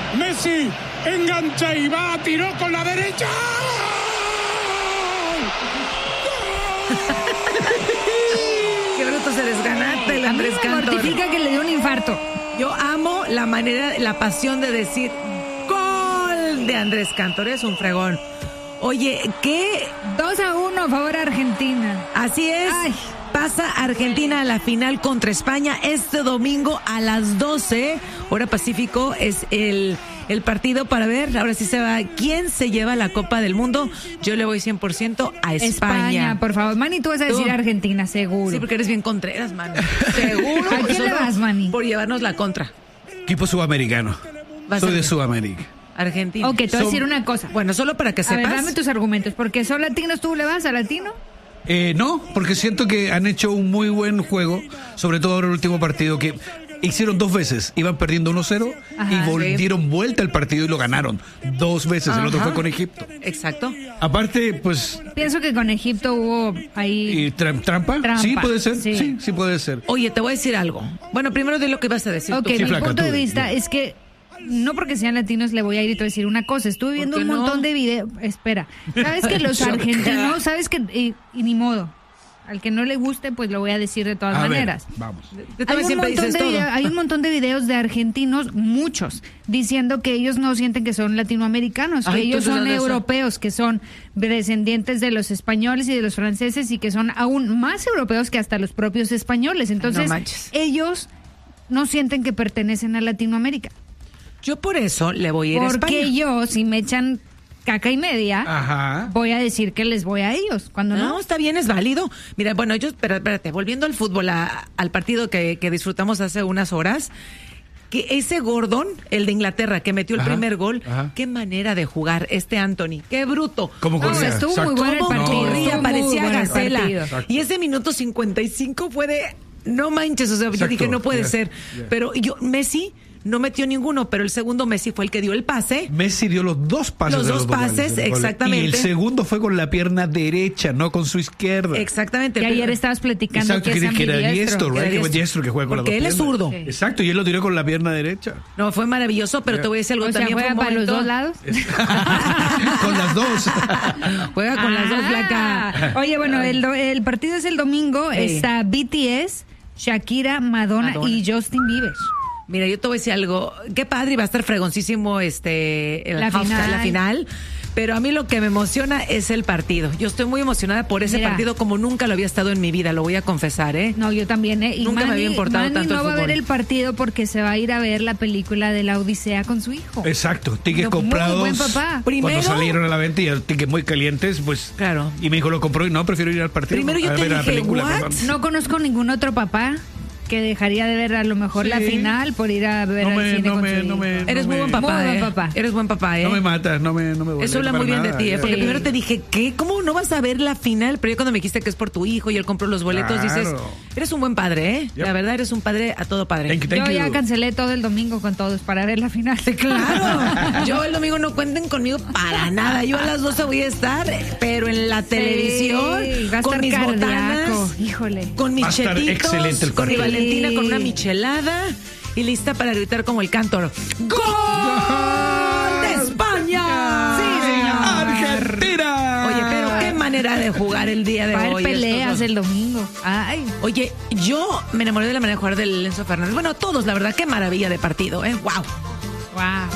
Messi engancha y va, tiró con la derecha. Qué bruto se desganate el Andrés Cantor. Mortifica que le dio un infarto. Yo amo la manera, la pasión de decir gol de Andrés Cantor. Es un fregón. Oye, ¿qué? 2-1 a favor de Argentina. Así es. Ay. Pasa Argentina a la final contra España este domingo a las 12, hora Pacífico. Es el partido para ver, ahora sí se va, ¿quién se lleva la Copa del Mundo? Yo le voy 100% a España. Por favor. Manny, tú vas a decir Argentina, seguro. Sí, porque eres bien contreras, Manny. Seguro. ¿A quién le vas, Manny? Por llevarnos la contra. Equipo sudamericano. Soy de Sudamérica. Argentina. Ok, te voy a decir una cosa. Bueno, solo para que sepas. A ver, dame tus argumentos. ¿Porque son latinos, tú le vas a latino? No, porque siento que han hecho un muy buen juego, sobre todo ahora el último partido que hicieron 2 veces, iban perdiendo 1-0 y dieron vuelta al partido y lo ganaron 2 veces, el otro fue con Egipto. Exacto. Aparte, pues... Pienso que con Egipto hubo ahí... ¿Trampa? Sí, puede ser, sí puede ser. Oye, te voy a decir algo. Bueno, primero de lo que vas a decir. Ok, tú. mi punto de vista es que no porque sean latinos le voy a ir y te voy a decir una cosa. Estuve viendo un montón de videos. Espera, sabes que los argentinos, sabes que y ni modo. Al que no le guste, pues lo voy a decir de todas maneras. Vamos. Hay un montón de videos de argentinos, muchos, diciendo que ellos no sienten que son latinoamericanos, que ellos son europeos, que son descendientes de los españoles y de los franceses y que son aún más europeos que hasta los propios españoles. Entonces, ellos no sienten que pertenecen a Latinoamérica. Yo por eso le voy a ir a España. Porque yo, si me echan caca y media, voy a decir que les voy a ellos. Cuando no, está bien, es válido. Mira, bueno, espérate, volviendo al fútbol, al partido que disfrutamos hace unas horas, que ese Gordon, el de Inglaterra, que metió el primer gol, qué manera de jugar Anthony, qué bruto. ¿Cómo corría? Estuvo muy bueno el partido. Corría, parecía gacela. Y ese minuto 55 fue de, no manches, o sea, yo dije, no puede ser. Pero Messi no metió ninguno, pero el segundo Messi fue el que dio el pase. Messi dio los 2 pases. Los 2 pases, exactamente. Y el segundo fue con la pierna derecha, no con su izquierda. Exactamente. Que ayer estabas platicando que era diestro, que juega con las dos piernas. Porque él es zurdo. Exacto, y él lo tiró con la pierna derecha. No, fue maravilloso, pero te voy a decir algo también. ¿Juega para los 2 lados? Con las 2. Juega con las 2, flaca. Oye, bueno, el partido es el domingo. Está BTS, Shakira, Madonna y Justin Bieber. Mira, yo te voy a decir algo. Qué padre, va a estar fregoncísimo la final. Pero a mí lo que me emociona es el partido. Yo estoy muy emocionada por ese partido como nunca lo había estado en mi vida, lo voy a confesar, ¿eh? No, yo también, ¿eh? Y nunca me había importado tanto el fútbol. No va a ver el partido porque se va a ir a ver la película de la Odisea con su hijo. Exacto, tickets comprados. Muy buen papá. Cuando salieron a la venta y tickets muy calientes, pues. Claro. Y mi hijo lo compró y no, prefiero ir al partido. Primero yo te dije, la película, ¿what? No conozco ningún otro papá que dejaría de ver a lo mejor la final por ir a ver al cine con su hijo. Eres muy buen papá, Eres buen papá, ¿eh? No me matas, no me duele. Eso habla muy bien de ti, ¿eh? Porque primero te dije, ¿qué? ¿Cómo no vas a ver la final? Pero ya cuando me dijiste que es por tu hijo y él compró los boletos, dices, eres un buen padre, ¿eh? La verdad, eres un padre a todo padre. Yo ya cancelé todo el domingo con todos para ver la final. Claro. Yo el domingo no cuenten conmigo para nada. Yo a las 12 voy a estar, pero en la televisión, con mis botanas, híjole, con mis chetitos, excelente el con mi partido. Valentina, con una michelada y lista para gritar como el Cantor. ¡Gol de España! Sí, señor. ¡Argentina! Oye, pero qué manera de jugar el día de hoy. Va a haber peleas el domingo. Ay. Oye, yo me enamoré de la manera de jugar del Enzo Fernández. Bueno, todos, la verdad, qué maravilla de partido, ¿eh? ¡Wow! Wow.